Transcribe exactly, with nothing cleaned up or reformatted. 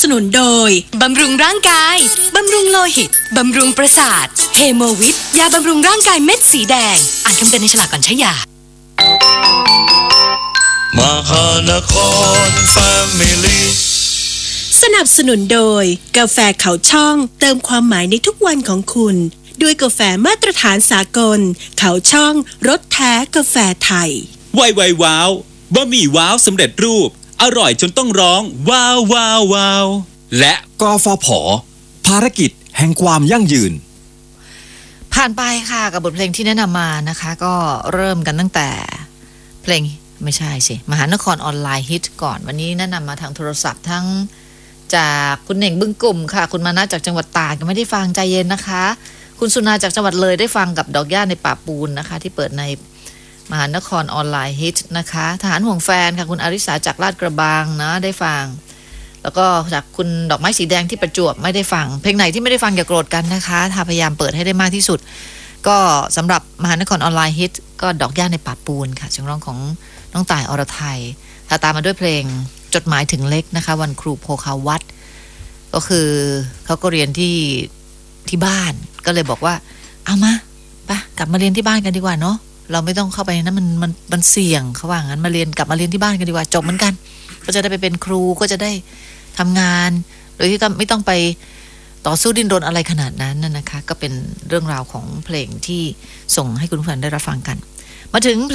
สนุนโดยบำรุงร่างกายบำรุงโลหิตบำรุงประสาทเฮโมวิทยาบำรุงร่างกายเม็ดสีแดงอ่านคำเตือนในฉลากก่อนใช้ยามหานครแฟมิลี่สนับสนุนโดยกาแฟเขาช่องเติมความหมายในทุกวันของคุณด้วยกาแฟมาตรฐานสากลเขาช่องรสแท้กาแฟไทยไวไวว้าวบะหมี่ว้าวสำเร็จรูปอร่อยจนต้องร้องว้าวว้าวว้าวและกฟผ.ภารกิจแห่งความยั่งยืนผ่านไปค่ะกับบทเพลงที่แนะนำมานะคะก็เริ่มกันตั้งแต่เพลงไม่ใช่สิมหานครออนไลน์ฮิตก่อนวันนี้แนะนำมาทางโทรศัพท์ทั้งจากคุณเหน่งบึงกลุ่มค่ะคุณมานะจากจังหวัดตากยังไม่ได้ฟังใจเย็นนะคะคุณสุนาจากจังหวัดเลยได้ฟังกับดอกหญ้าในป่าปูนนะคะที่เปิดในมหานครออนไลน์ฮิตนะคะทหารห่วงแฟนค่ะคุณอาริสาจากลาดกระบังนะได้ฟังแล้วก็จากคุณดอกไม้สีแดงที่ประจวบไม่ได้ฟังเพลงไหนที่ไม่ได้ฟังอย่าโกรธกันนะคะถ้าพยายามเปิดให้ได้มากที่สุดก็สำหรับมหานครออนไลน์ฮิตก็ดอกหญ้าในป่าปูนค่ะเสียงร้องของน้องต่ายอรไทยถ้าตามมาด้วยเพลงจดหมายถึงเล็กนะคะวันครูโพคาวัดก็คือเขาก็เรียนที่ที่บ้านก็เลยบอกว่าเอามาไปกลับมาเรียนที่บ้านกันดีกว่าเนาะเราไม่ต้องเข้าไปนะมันมันมันเสี่ยงเขาว่างั้นมาเรียนกลับมาเรียนที่บ้านกันดีกว่าจบเหมือนกันก็จะได้ไปเป็นครูก็จะได้ทำงานโดยที่ไม่ต้องไปต่อสู้ดิ้นรนอะไรขนาดนั้นนะคะก็เป็นเรื่องราวของเพลงที่ส่งให้คุณผู้ฟังได้รับฟังกันมาถึง